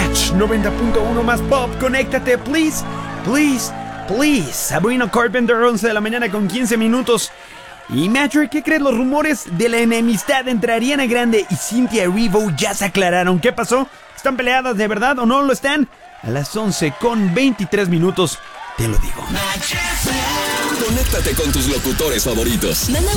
Match 90.1 más pop. Conéctate, please. Sabrina Carpenter, 11 de la mañana con 15 minutos. Y Matcher, ¿qué crees? Los rumores de la enemistad entre Ariana Grande y Cynthia Erivo ya se aclararon. ¿Qué pasó? ¿Están peleadas de verdad o no lo están? A las 11 con 23 minutos te lo digo. Conéctate con tus locutores favoritos. Manda